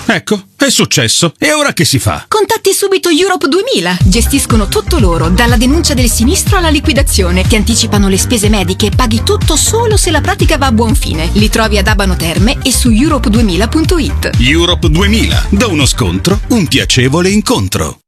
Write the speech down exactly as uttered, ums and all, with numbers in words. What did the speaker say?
Ecco, è successo. E ora che si fa? Contatti subito Europe duemila. Gestiscono tutto loro, dalla denuncia del sinistro alla liquidazione. Ti anticipano le spese mediche e paghi tutto solo se la pratica va a buon fine. Li trovi ad Abano Terme e su europe duemila punto it. Europe duemila. Da uno scontro, un piacevole incontro.